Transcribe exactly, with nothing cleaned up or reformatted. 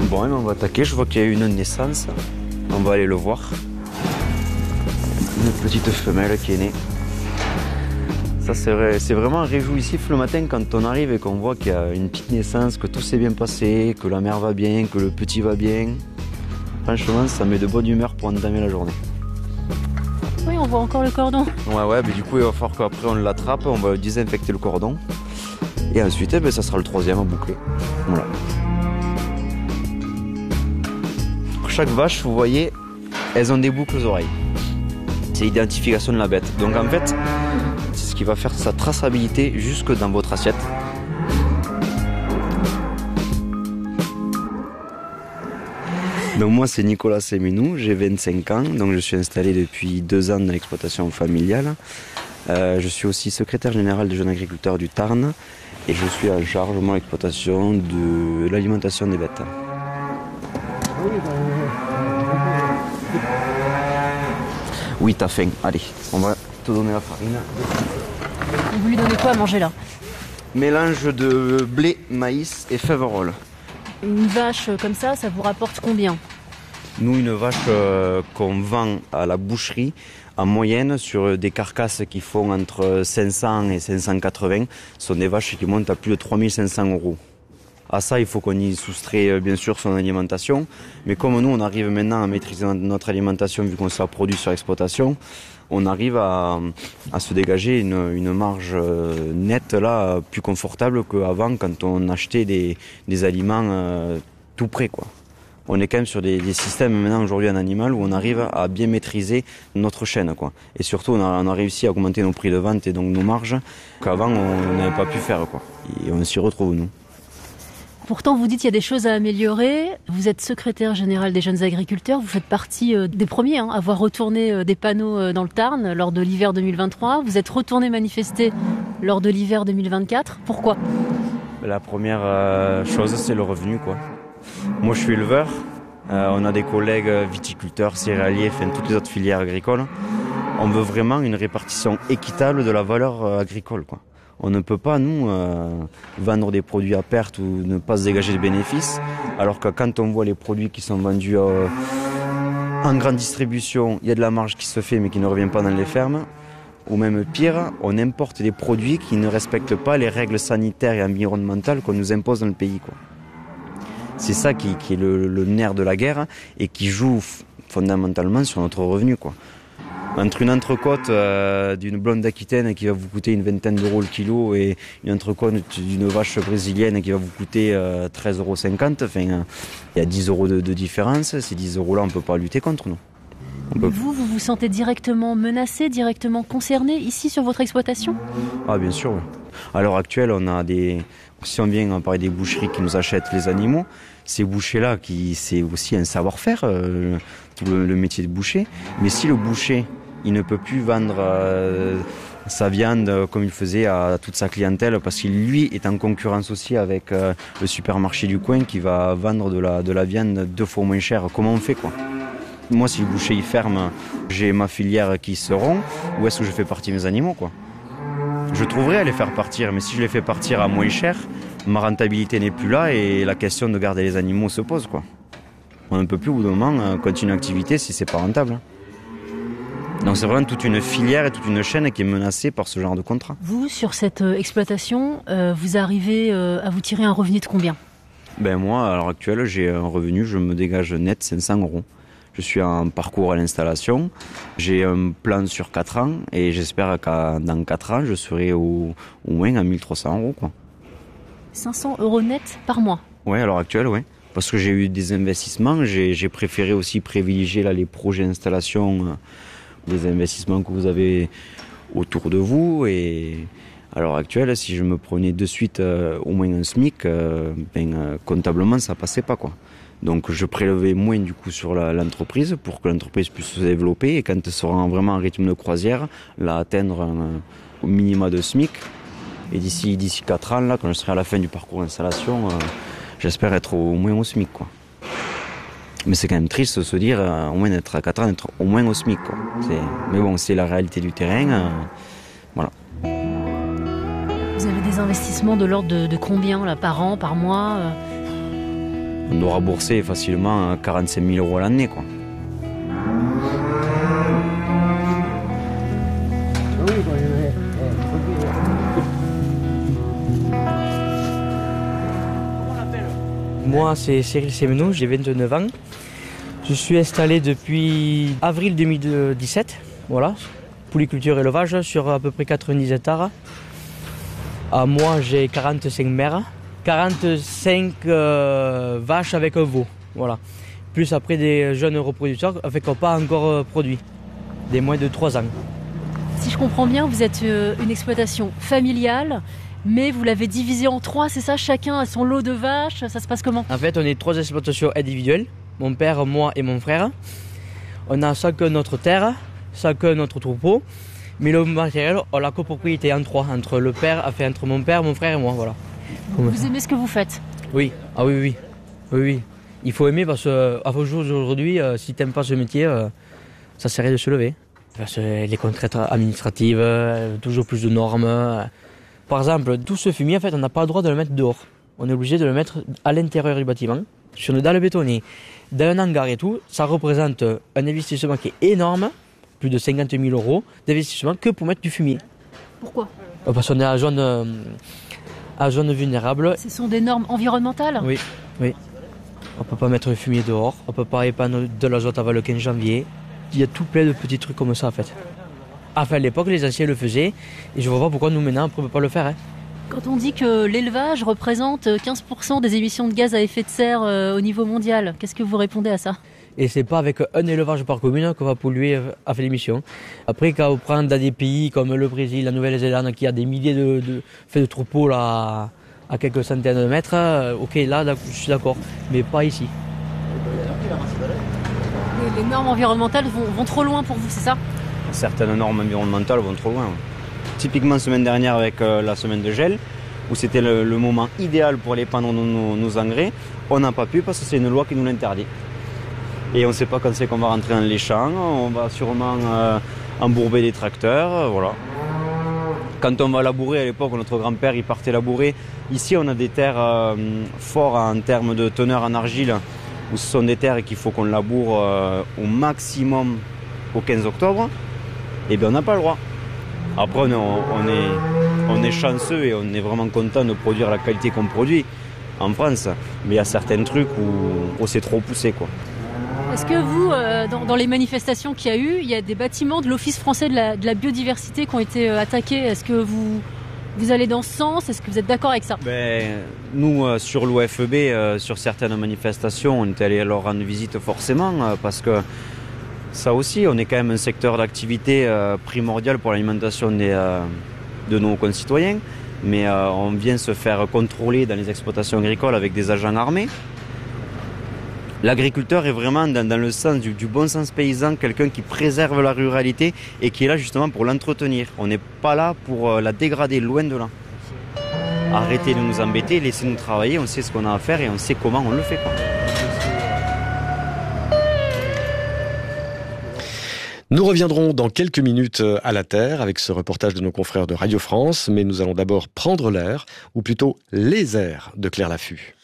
Bon, on va attaquer. Je vois qu'il y a eu une naissance. On va aller le voir. Une petite femelle qui est née. Ça, c'est vrai, c'est vraiment réjouissif le matin quand on arrive et qu'on voit qu'il y a une petite naissance, que tout s'est bien passé, que la mère va bien, que le petit va bien. Franchement, ça met de bonne humeur pour entamer la journée. Oui, on voit encore le cordon. Ouais, ouais, mais du coup, il va falloir qu'après on l'attrape, on va désinfecter le cordon. Et ensuite, eh ben, ça sera le troisième à boucler. Voilà. Chaque vache, vous voyez, elles ont des boucles aux oreilles. C'est l'identification de la bête. Donc en fait, c'est ce qui va faire sa traçabilité jusque dans votre assiette. Donc moi c'est Nicolas Séménou, j'ai vingt-cinq ans, donc je suis installé depuis deux ans dans l'exploitation familiale. Euh, je suis aussi secrétaire général des jeunes agriculteurs du Tarn et je suis en charge de l'exploitation de l'alimentation des bêtes. Oui, t'as faim. Allez, on va te donner la farine. Vous lui donnez quoi à manger là? Mélange de blé, maïs et fèves-rolles. Une vache comme ça, ça vous rapporte combien? Nous, une vache euh, qu'on vend à la boucherie, en moyenne, sur des carcasses qui font entre cinq cents et cinq cent quatre-vingts, sont des vaches qui montent à plus de trois mille cinq cents euros. À ça, il faut qu'on y soustrait bien sûr son alimentation. Mais comme nous, on arrive maintenant à maîtriser notre alimentation vu qu'on s'est produit sur l'exploitation, on arrive à, à se dégager une, une marge nette là, plus confortable qu'avant quand on achetait des, des aliments euh, tout prêts, quoi. On est quand même sur des, des systèmes maintenant aujourd'hui en animal où on arrive à bien maîtriser notre chaîne, quoi. Et surtout, on a, on a réussi à augmenter nos prix de vente et donc nos marges qu'avant on n'avait pas pu faire, quoi. Et on s'y retrouve, nous. Pourtant, vous dites qu'il y a des choses à améliorer. Vous êtes secrétaire général des jeunes agriculteurs. Vous faites partie des premiers hein, à avoir retourné des panneaux dans le Tarn lors de l'hiver deux mille vingt-trois. Vous êtes retourné manifester lors de l'hiver deux mille vingt-quatre. Pourquoi? La première euh, chose, c'est le revenu, quoi. Moi, je suis éleveur. Euh, on a des collègues viticulteurs, céréaliers, enfin toutes les autres filières agricoles. On veut vraiment une répartition équitable de la valeur euh, agricole, quoi. On ne peut pas, nous, euh, vendre des produits à perte ou ne pas se dégager de bénéfices, alors que quand on voit les produits qui sont vendus euh, en grande distribution, il y a de la marge qui se fait mais qui ne revient pas dans les fermes. Ou même pire, on importe des produits qui ne respectent pas les règles sanitaires et environnementales qu'on nous impose dans le pays, quoi. C'est ça qui, qui est le, le nerf de la guerre et qui joue fondamentalement sur notre revenu, quoi. Entre une entrecôte euh, d'une blonde d'Aquitaine qui va vous coûter une vingtaine d'euros le kilo et une entrecôte d'une vache brésilienne qui va vous coûter euh, treize euros cinquante, enfin, il euh, y a dix euros de, de différence. Ces dix euros-là, on ne peut pas lutter contre nous. Peut... Vous, vous vous sentez directement menacé, directement concerné ici sur votre exploitation? Ah, bien sûr, oui. À l'heure actuelle, on a des... Si on vient parler des boucheries qui nous achètent les animaux, ces bouchers-là, qui c'est aussi un savoir-faire, euh, tout le, le métier de boucher. Mais si le boucher, il ne peut plus vendre euh, sa viande comme il faisait à toute sa clientèle, parce qu'il lui est en concurrence aussi avec euh, le supermarché du coin qui va vendre de la, de la viande deux fois moins cher. Comment on fait, quoi? Moi, si le boucher il ferme, j'ai ma filière qui se rompt, où est-ce que je fais partir mes animaux, quoi? Je trouverais à les faire partir, mais si je les fais partir à moins cher, ma rentabilité n'est plus là et la question de garder les animaux se pose, quoi. On ne peut plus au bout d'un moment continuer l'activité si c'est pas rentable. Donc c'est vraiment toute une filière et toute une chaîne qui est menacée par ce genre de contrat. Vous, sur cette exploitation, euh, vous arrivez euh, à vous tirer un revenu de combien? Ben moi, à l'heure actuelle, j'ai un revenu, je me dégage net cinq cents euros. Je suis en parcours à l'installation, j'ai un plan sur quatre ans et j'espère que dans quatre ans, je serai au, au moins à mille trois cents euros, quoi. cinq cents euros net par mois? Oui, à l'heure actuelle, oui. Parce que j'ai eu des investissements, j'ai, j'ai préféré aussi privilégier là, les projets d'installation, euh, des investissements que vous avez autour de vous. Et à l'heure actuelle, si je me prenais de suite euh, au moins un SMIC, euh, ben, euh, comptablement, ça passait pas, quoi. Donc je prélevais moins du coup sur la, l'entreprise pour que l'entreprise puisse se développer et quand elle sera vraiment en rythme de croisière, là atteindre un, au minima de SMIC. Et d'ici d'ici quatre ans, là, quand je serai à la fin du parcours d'installation, euh, j'espère être au moins au SMIC, quoi. Mais c'est quand même triste de se dire, euh, au moins d'être à quatre ans, d'être au moins au SMIC, quoi. C'est... Mais bon, c'est la réalité du terrain. Euh, voilà. Vous avez des investissements de l'ordre de, de combien là, par an, par mois? On doit rembourser facilement quarante-cinq mille euros à l'année, quoi. Moi, c'est Cyril Sémenou, j'ai vingt-neuf ans. Je suis installé depuis avril deux mille dix-sept, voilà, pouliculture et élevage sur à peu près quatre-vingt-dix hectares. À moi, j'ai quarante-cinq mères, quarante-cinq euh, vaches avec un veau, voilà. Plus après des jeunes reproducteurs avec qui n'ont pas encore euh, produit, des moins de trois ans. Si je comprends bien, vous êtes euh, une exploitation familiale, mais vous l'avez divisée en trois, c'est ça? Chacun a son lot de vaches, ça se passe comment? En fait, on est trois exploitations individuelles, mon père, moi et mon frère. On a chacun notre terre, chacun notre troupeau, mais le matériel, on l'a copropriété en trois, entre le père, enfin entre mon père, mon frère et moi, voilà. Vous aimez ce que vous faites? Oui, ah oui, oui, oui, oui. Il faut aimer parce qu'à vos jours d'aujourd'hui, euh, si tu n'aimes pas ce métier, euh, ça sert à rien de se lever. Parce que les contraintes administratives, euh, toujours plus de normes. Euh. Par exemple, tout ce fumier, en fait, on n'a pas le droit de le mettre dehors. On est obligé de le mettre à l'intérieur du bâtiment, sur une dalle bétonnée, dans un hangar et tout. Ça représente un investissement qui est énorme, plus de cinquante mille euros d'investissement que pour mettre du fumier. Pourquoi? Parce qu'on est à zone, euh, à zone vulnérable. Ce sont des normes environnementales? Oui, oui. On ne peut pas mettre le fumier dehors, on ne peut pas épandre de l'azote avant le quinze janvier. Il y a tout plein de petits trucs comme ça en fait. Enfin, à l'époque, les anciens le faisaient, et je ne vois pas pourquoi nous maintenant on ne peut pas le faire. Hein. Quand on dit que l'élevage représente quinze pour cent des émissions de gaz à effet de serre euh, au niveau mondial, qu'est-ce que vous répondez à ça? Et c'est pas avec un élevage par commune qu'on va polluer à fait l'émission. Après, quand on prend dans des pays comme le Brésil, la Nouvelle-Zélande, qui a des milliers de, de, fait de troupeaux là, à quelques centaines de mètres, ok, là, je suis d'accord, mais pas ici. Les, les normes environnementales vont, vont trop loin pour vous, c'est ça? Certaines normes environnementales vont trop loin. Ouais. Typiquement, semaine dernière, avec euh, la semaine de gel, où c'était le, le moment idéal pour aller prendre nos, nos, nos engrais, on n'a pas pu parce que c'est une loi qui nous l'interdit. Et on ne sait pas quand c'est qu'on va rentrer dans les champs, on va sûrement euh, embourber des tracteurs, euh, voilà. Quand on va labourer, à l'époque, notre grand-père il partait labourer. Ici, on a des terres euh, fortes en termes de teneur en argile, où ce sont des terres qu'il faut qu'on laboure euh, au maximum au quinze octobre. Et bien, on n'a pas le droit. Après, on, on, est, on est chanceux et on est vraiment content de produire la qualité qu'on produit en France. Mais il y a certains trucs où, où c'est trop poussé, quoi. Est-ce que vous, euh, dans, dans les manifestations qu'il y a eu, il y a des bâtiments de l'Office français de la, de la biodiversité qui ont été euh, attaqués? Est-ce que vous, vous allez dans ce sens? Est-ce que vous êtes d'accord avec ça? Ben, nous, euh, sur l'O F B, euh, sur certaines manifestations, on est allé leur rendre visite forcément, euh, parce que ça aussi, on est quand même un secteur d'activité euh, primordial pour l'alimentation des, euh, de nos concitoyens. Mais euh, on vient se faire contrôler dans les exploitations agricoles avec des agents armés. L'agriculteur est vraiment dans, dans le sens du, du bon sens paysan, quelqu'un qui préserve la ruralité et qui est là justement pour l'entretenir. On n'est pas là pour la dégrader, loin de là. Arrêtez de nous embêter, laissez-nous travailler, on sait ce qu'on a à faire et on sait comment on le fait, quoi. Nous reviendrons dans quelques minutes à la Terre avec ce reportage de nos confrères de Radio France, mais nous allons d'abord prendre l'air, ou plutôt les airs de Claire Laffut.